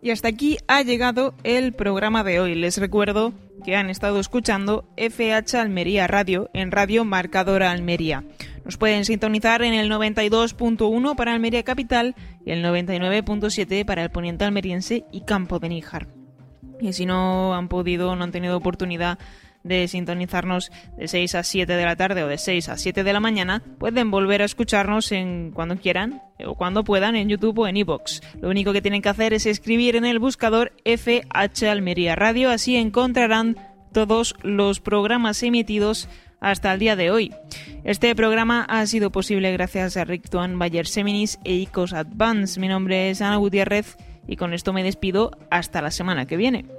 Y hasta aquí ha llegado el programa de hoy. Les recuerdo que han estado escuchando FH Almería Radio en Radio Marcadora Almería. Nos pueden sintonizar en el 92.1 para Almería Capital y el 99.7 para el poniente almeriense y Campo de Níjar. Y si no han podido, no han tenido oportunidad de sintonizarnos de 6 a 7 de la tarde o de 6 a 7 de la mañana, pueden volver a escucharnos cuando quieran o cuando puedan en YouTube o en iVoox. Lo único que tienen que hacer es escribir en el buscador FH Almería Radio, así encontrarán todos los programas emitidos hasta el día de hoy. Este programa ha sido posible gracias a Rictuan Bayer Seminis e ICOS Advance. Mi nombre es Ana Gutiérrez y con esto me despido hasta la semana que viene.